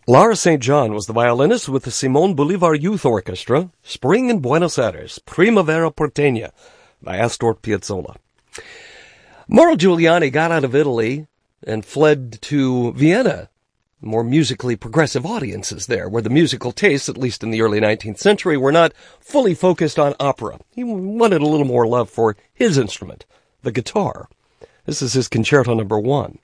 Lara St. John was the violinist with the Simón Bolívar Youth Orchestra, Spring in Buenos Aires, Primavera Porteña, by Astor Piazzolla. Mauro Giuliani got out of Italy and fled to Vienna. More musically progressive audiences there, where the musical tastes, at least in the early 19th century, were not fully focused on opera. He wanted a little more love for his instrument, the guitar. This is his Concerto No. 1.